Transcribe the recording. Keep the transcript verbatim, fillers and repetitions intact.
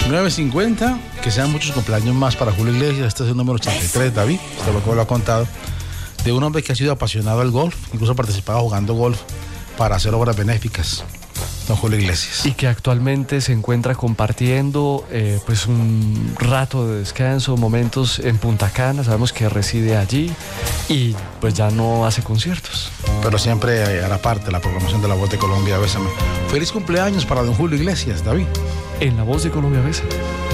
nueve cincuenta, que sean muchos cumpleaños más para Julio Iglesias. Este es el número ochenta y tres, David, esto lo que lo ha contado, de un hombre que ha sido apasionado al golf, incluso ha participado jugando golf para hacer obras benéficas, don Julio Iglesias. Y que actualmente se encuentra compartiendo eh, pues un rato de descanso, momentos en Punta Cana. Sabemos que reside allí y pues ya no hace conciertos. Pero siempre hará parte de la programación de La Voz de Colombia. Bésame. Feliz cumpleaños para don Julio Iglesias, David. En La Voz de Colombia, bésame.